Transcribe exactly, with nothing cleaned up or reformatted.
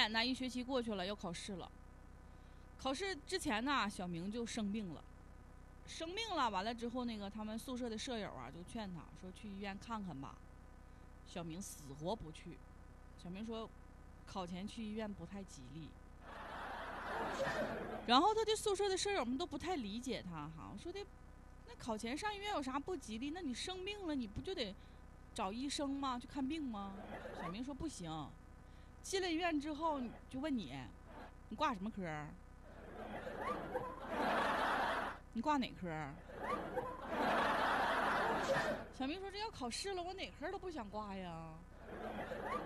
眼呢，一学期过去了，要考试了。考试之前呢，小明就生病了，生病了，完了之后，那个他们宿舍的舍友啊，就劝他说去医院看看吧。小明死活不去。小明说，考前去医院不太吉利。然后他的宿舍的舍友们都不太理解他哈，说的，那考前上医院有啥不吉利？那你生病了，你不就得找医生吗？去看病吗？小明说不行。进了医院之后，就问你，你挂什么科？你挂哪科？小明说这要考试了，我哪科都不想挂呀。